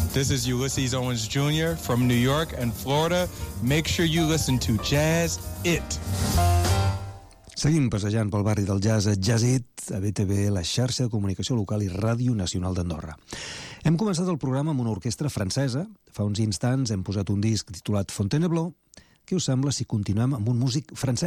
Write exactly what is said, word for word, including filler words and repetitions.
This is Ulysses Owens Junior from New York and Florida. Make sure you listen to Jazz It. Seguim passejant pel barri del jazz a Jazz It, a B T V, la xarxa de comunicació local i Ràdio Nacional d'Andorra. Hem començat el programa amb una orquestra francesa. Fa uns instants hem posat un disc titulat Fontainebleau. Què us sembla si continuem amb un músic francès?